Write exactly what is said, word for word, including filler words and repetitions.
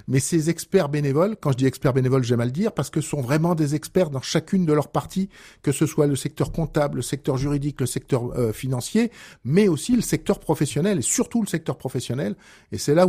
mais ces experts bénévoles, quand je dis experts bénévoles, j'aime à le dire, parce que ce sont vraiment des experts dans chacune de leurs parties, que ce soit le secteur comptable, le secteur juridique, le secteur euh, financier, mais aussi le secteur professionnel, et surtout le secteur professionnel. Et c'est là où